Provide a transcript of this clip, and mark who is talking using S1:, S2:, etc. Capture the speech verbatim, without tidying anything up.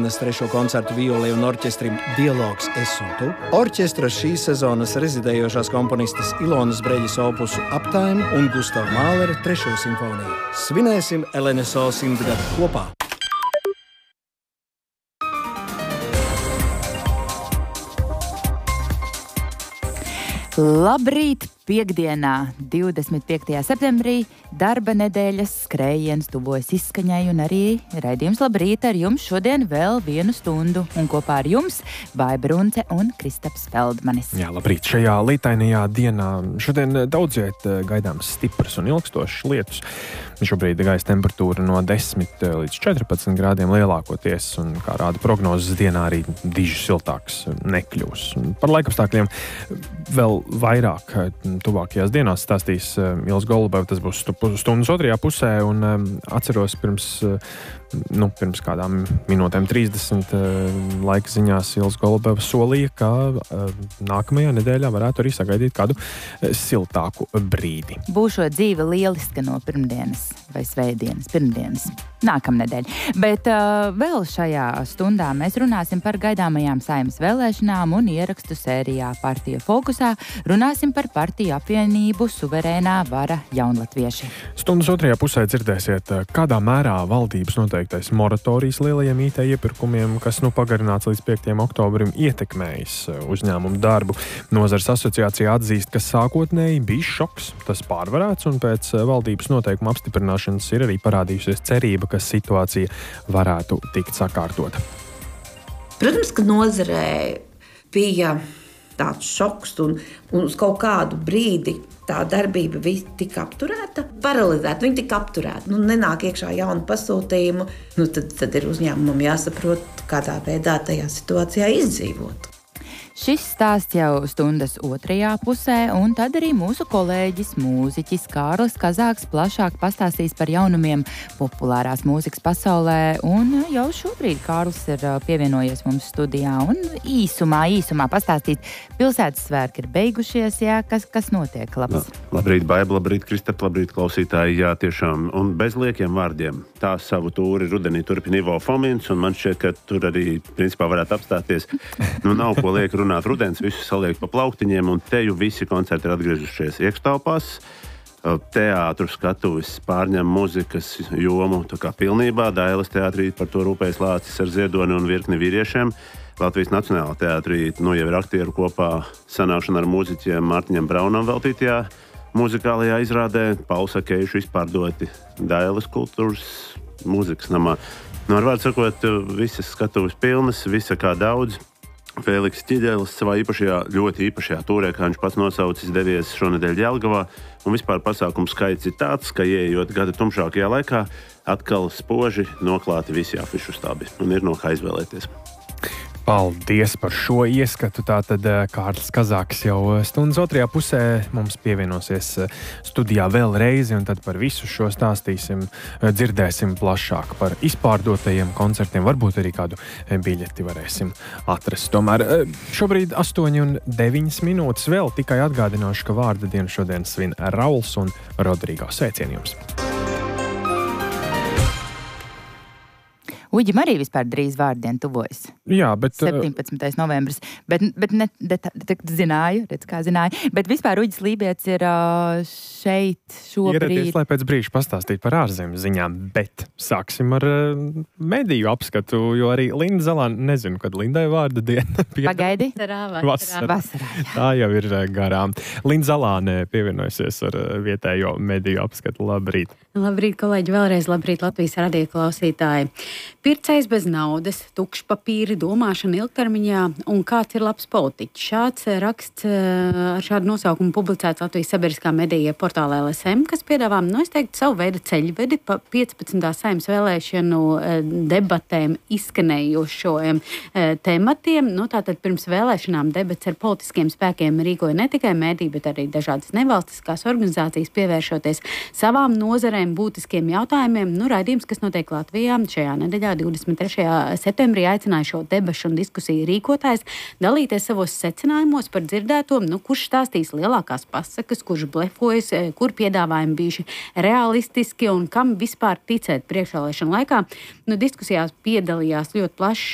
S1: sezonas trešo koncertu violai un orķestrim Dialogs Es un tu, orķestra šīs sezonas rezidējošās komponistes Ilonas Breļas opusu Uptime un Gustava Mālera trešo simfoniju. Svinēsim L N S O simtgadu kopā!
S2: Labrīt! Piektdienā, divdesmit piektajā septembrī, darba nedēļas skrējiens tuvojas izskaņai un arī raidījums Labrīt ar jums šodien vēl vienu stundu. Un kopā ar jums Baiba Runce un Kristaps Feldmanis.
S3: Jā, labrīt! Šajā lītainajā dienā šodien daudziet gaidāms stipras un ilgstošas lietus. Šobrīd gaisa temperatūra no desmit līdz četrpadsmit grādiem lielākoties, un, kā rāda prognozes, dienā arī diži siltāks nekļūs. Par laikapstākļiem vēl vairāk tuvākajās dienās stāstīs Ilis Golubeva, tas būs stundas otrajā pusē, un um, atceros pirms, nu, pirms kādām minūtēm trīsdesmit laika ziņās Ilis Golubeva solīja, ka uh, nākamajā nedēļā varētu arī sagaidīt kādu siltāku brīdi.
S2: Būšot dzīve lieliska no pirmdienas vai svētdienas, pirmdienas. Nākamnedēļ. Bet uh, vēl šajā stundā mēs runāsim par gaidāmajām Saeimas vēlēšanām un ierakstu sērijā Partija fokusā. Runāsim par partiju apvienību Suverēnā vara jaunlatvieši.
S3: Stundas otrajā pusē dzirdēsiet, kādā mērā valdības noteiktais moratorijas lielajiem I T iepirkumiem, kas nu pagarināts līdz piektajam oktobrim, ietekmējis uzņēmumu darbu. Nozares asociācija atzīst, ka sākotnēji bija šoks, tas pārvarēts, un pēc valdības noteikuma apstiprināšanas ir arī parādījusies cerība, ka situācija varētu tikt sakārtota.
S4: Protams, ka nozarē bija tāds šoks, un, un uz kaut kādu brīdi tā darbība tika apturēta, paralizēta, viņa tika apturēta. Nu, nenāk iekšā jaunu pasūtījumu, nu, tad, tad ir uzņēmumam jāsaprot, kādā veidā tajā situācijā izdzīvot.
S2: Šis stāsts jau stundas otrajā pusē, un tad arī mūsu kolēģis, mūziķis Kārlis Kazāks plašāk pastāstīs par jaunumiem populārās mūzikas pasaulē, un jau šobrīd Kārlis ir pievienojies mums studijā, un īsumā, īsumā pastāstīt, pilsētas svētki ir beigušies, jā, kas, kas notiek, labs?
S5: Labrīt, Baiba, labrīt, Kristap, labrīt, klausītāji, jā, tiešām, un bez liekiem vārdiem. Tā savu tūri rudenī turpina Ivo Fomins, un man šķiet, ka tur arī, principā, varētu apstāties. Nu, nav ko liek runāt rudens, visu saliek pa plauktiņiem, un te jau visi koncerti ir atgriežušies iekštelpās. Teātru skatuves pārņem muzikas jomu tā kā pilnībā. Dailes teātrī par to rūpējas Lācis ar Ziedoni un virkni vīriešiem. Latvijas Nacionālā teātrī nu, jau ir aktieru kopā sanākšana ar mūziķiem Mārtiņam Braunam veltītajā muzikālajā izrādē. Pauls Akējuši izpārdoti Dailes kultūras mūzikas namā. Nu, ar vārdu sakot, visas skatuves pilnas, visa kā daudz. Fēliks Ķiģelis savā īpašajā, ļoti īpašajā tūrē, kā viņš pats nosaucis, devies šonedēļ Jelgavā, un vispār pasākumu skaits ir tāds, ka ieejot gada tumšākajā laikā, atkal spoži noklāti visi afišu stabi, un ir no kā izvēlēties.
S3: Paldies par šo ieskatu. Tātad Kārlis Kazāks jau stundas otrajā pusē mums pievienosies studijā vēl reizi, un tad par visu šo stāstīsim, dzirdēsim plašāk par izpārdotajiem koncertiem, varbūt arī kādu biļeti varēsim atrast. Tomēr šobrīd astoņi un deviņas minūtes vēl tikai atgādināšu, ka vārda dienu šodien svin Rauls un Rodrigo. Sveicieni jums!
S2: Uģim arī vispār drīz vārdienu tuvojas.
S3: Jā, bet...
S2: septiņpadsmitais novembris. Bet, bet ne, de, de, de, zināju, redz kā zināju. Bet vispār Uģis Lībijams ir šeit šobrīd.
S3: Ieradies, lai pēc brīža pastāstītu par ārzemes ziņām, bet sāksim ar mediju apskatu, jo arī Linda Zalāne, nezinu, kad Lindai vārda diena.
S2: Pagaidi.
S3: Vasarā.
S2: Vasarā, jā.
S3: Tā jau ir garām. Linda Zalāne pievienojusies ar vietējo mediju apskatu. Labrīt.
S6: Labrīt, kolēģi, vēlreiz labrīt Latvijas radio klausītāji. Pircējs bez naudas, tukšpapīri, domāšana ilgtermiņā un kāds ir labs politiķis. Šāds raksts ar šādu nosaukumu publicēts Latvijas sabiedriskā medija portālā L S M, kas piedāvā, nu, es teiktu, savu veidu ceļvedi pa piecpadsmitās Saeimas vēlēšanu debatēm izskanējošiem tematiem. Nu, tātad pirms vēlēšanām debats ar politiskiem spēkiem rīkoja ne tikai mediji, bet arī dažādas nevalstiskās organizācijas, pievēršoties savām nozarēm būtiskiem jautājumiem. Nu, raidījums, kas notiek Latvijā šajā nedēļā, divdesmit trešajā septembrī, aicināja šo debašu un diskusiju rīkotājs dalīties savos secinājumos par dzirdēto, nu, kurš stāstīs lielākās pasakas, kurš blefojas, kur piedāvājumi bijuši realistiski un kam vispār ticēt priekšvēlēšanu laikā. Nu, diskusijās piedalījās ļoti plašs